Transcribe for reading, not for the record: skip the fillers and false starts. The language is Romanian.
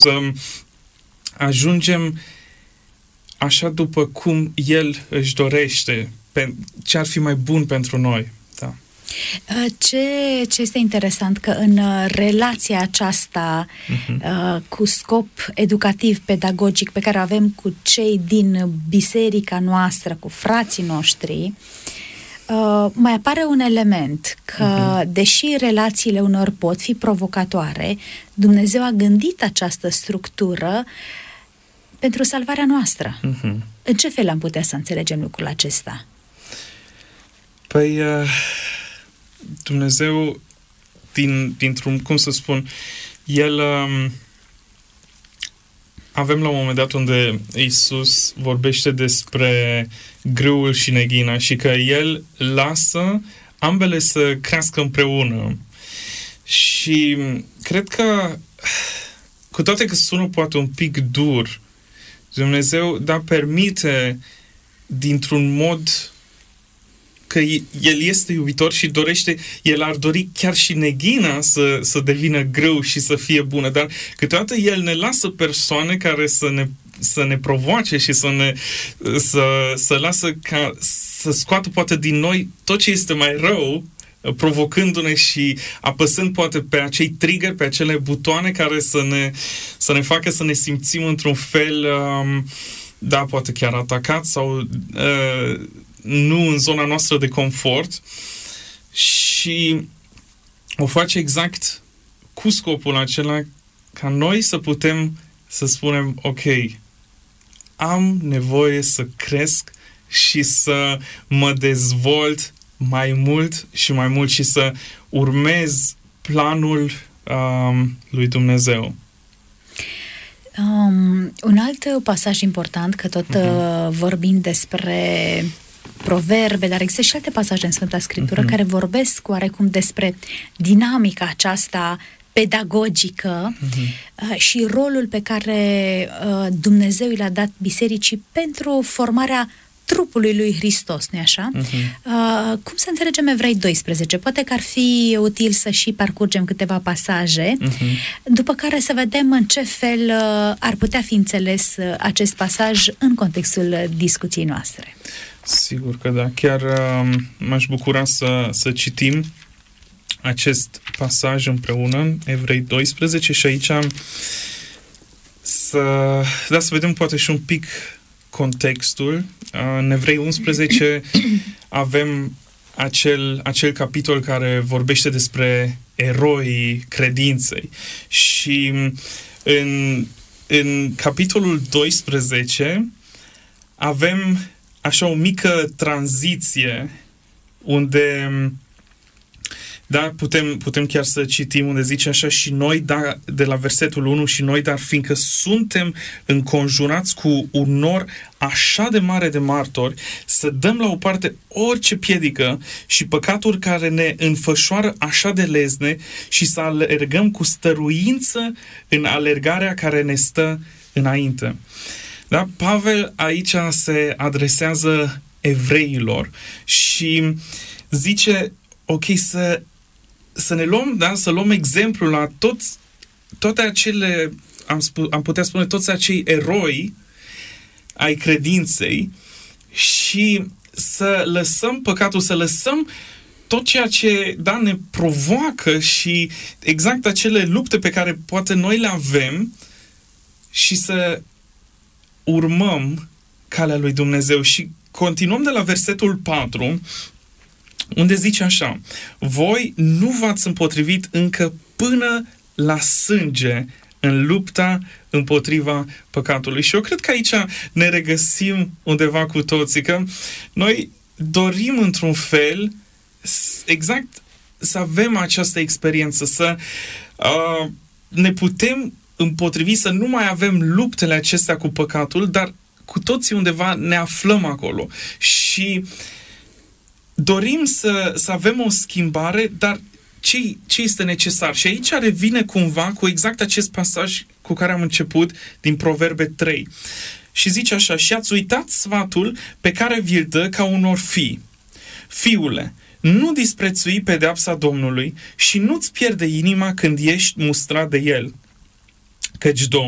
să ajungem așa după cum El își dorește, ce ar fi mai bun pentru noi. Da. Ce este interesant că în relația aceasta cu scop educativ, pedagogic, pe care o avem cu cei din biserica noastră, cu frații noștri, mai apare un element că, deși relațiile unor pot fi provocatoare, Dumnezeu a gândit această structură pentru salvarea noastră. În ce fel am putea să înțelegem lucrul acesta? Păi, Dumnezeu, dintr-un, cum să spun, El... avem la un moment dat unde Iisus vorbește despre grâul și neghina și că El lasă ambele să crească împreună. Și cred că, cu toate că sună poate un pic dur, Dumnezeu permite dintr-un mod că El este iubitor și dorește, El ar dori chiar și neghina să devină grâu și să fie bună, dar câteodată El ne lasă persoane care să ne provoace și să lasă ca să scoată poate din noi tot ce este mai rău, provocându-ne și apăsând poate pe acei trigger, pe acele butoane care să ne facă să ne simțim într-un fel, poate chiar atacat sau nu în zona noastră de confort, și o face exact cu scopul acela ca noi să putem să spunem, ok, am nevoie să cresc și să mă dezvolt mai mult și mai mult și să urmez planul lui Dumnezeu. Un alt pasaj important, că tot vorbim despre proverbe, dar există și alte pasaje în Sfânta Scriptură care vorbesc oarecum despre dinamica aceasta pedagogică și rolul pe care Dumnezeu l-a dat bisericii pentru formarea trupului lui Hristos, nu-i așa? Cum să înțelegem Evrei 12? Poate că ar fi util să și parcurgem câteva pasaje, după care să vedem în ce fel ar putea fi înțeles acest pasaj în contextul discuției noastre. Sigur că da. Chiar m-aș bucura să citim acest pasaj împreună, Evrei 12, și aici să vedem poate și un pic contextul. În Evrei 11 avem acel capitol care vorbește despre eroii credinței. Și în capitolul 12 avem așa o mică tranziție unde putem chiar să citim unde zice așa: și noi, de la versetul 1, și noi, dar fiindcă suntem înconjurați cu un nor așa de mare de martori, să dăm la o parte orice piedică și păcatul care ne înfășoară așa de lezne și să alergăm cu stăruință în alergarea care ne stă înainte. Da? Pavel aici se adresează evreilor și zice, ok, să ne luăm, să luăm exemplu la toate acele, am putea spune, toți acei eroi ai credinței și să lăsăm păcatul, să lăsăm tot ceea ce ne provoacă și exact acele lupte pe care poate noi le avem și să urmăm calea lui Dumnezeu. Și continuăm de la versetul 4, unde zice așa: voi nu v-ați împotrivit încă până la sânge în lupta împotriva păcatului. Și eu cred că aici ne regăsim undeva cu toții, că noi dorim într-un fel exact să avem această experiență, să ne putem împotrivi, să nu mai avem luptele acestea cu păcatul, dar cu toții undeva ne aflăm acolo. Și dorim să avem o schimbare, dar ce este necesar? Și aici revine cumva cu exact acest pasaj cu care am început din Proverbe 3. Și zice așa: și ați uitat sfatul pe care vi-l dă ca unor fii. Fiule, nu disprețui pedeapsa Domnului și nu-ți pierde inima când ești mustrat de el. Căci Domnul